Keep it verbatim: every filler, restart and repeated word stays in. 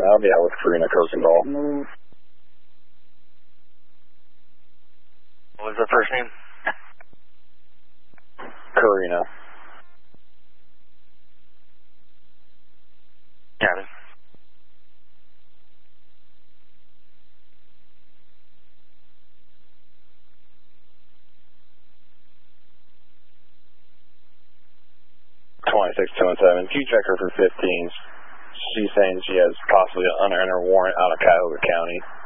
I'll be out with Karina Kirkendall. What was the first name? Karina. Got it. twenty-six two one seven. Can you check her for fifteens? She's saying she has possibly an under warrant out of Cuyahoga County.